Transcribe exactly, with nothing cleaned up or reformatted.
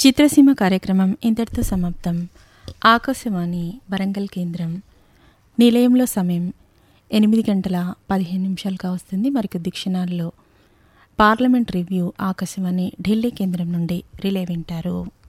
చిత్రసీమ కార్యక్రమం ఇంతటితో సమాప్తం. ఆకాశవాణి వరంగల్ కేంద్రం. నిలయంలో సమయం ఎనిమిది గంటల పదిహేను నిమిషాలుగా వస్తుంది. మరికొద్ది క్షణాల్లో పార్లమెంట్ రివ్యూ ఆకాశవాణి ఢిల్లీ కేంద్రం నుండి రిలే వింటారు.